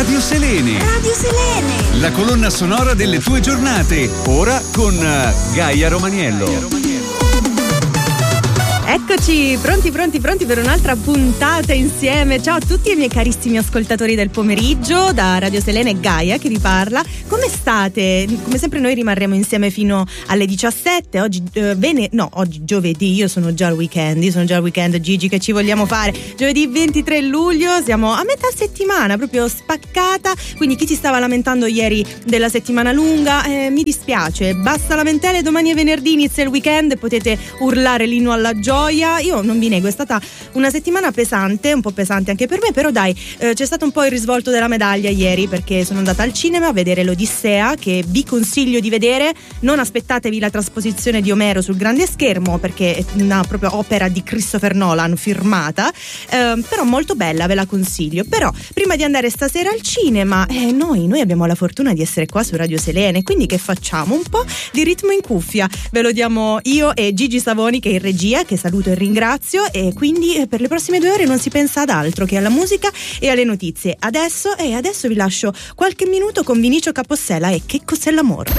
Radio Selene. Radio Selene. La colonna sonora delle tue giornate. Ora con Gaia Romaniello. Eccoci, pronti per un'altra puntata insieme. Ciao a tutti i miei carissimi ascoltatori del pomeriggio, da Radio Selene e Gaia che vi parla. Come state? Come sempre noi rimarremo insieme fino alle 17. Oggi oggi giovedì, io sono già al weekend, Gigi, che ci vogliamo fare? Giovedì 23 luglio, siamo a metà settimana, proprio spaccata, quindi chi si stava lamentando ieri della settimana lunga, mi dispiace, basta lamentele, domani è venerdì, inizia il weekend e potete urlare l'inno alla gioia. Io non vi nego, è stata una settimana pesante, un po' pesante anche per me, però dai, c'è stato un po' il risvolto della medaglia ieri, perché sono andata al cinema a vedere l'Odissea, che vi consiglio di vedere. Non aspettatevi la trasposizione di Omero sul grande schermo, perché è una proprio opera di Christopher Nolan firmata, però molto bella, ve la consiglio. Però prima di andare stasera al cinema, noi abbiamo la fortuna di essere qua su Radio Selene, quindi che facciamo? Un po' di ritmo in cuffia, ve lo diamo io e Gigi Savoni, che è in regia, che saluto e ringrazio, e quindi per le prossime 2 ore non si pensa ad altro che alla musica e alle notizie. Adesso vi lascio qualche minuto con Vinicio Capossela e Che cos'è l'amore.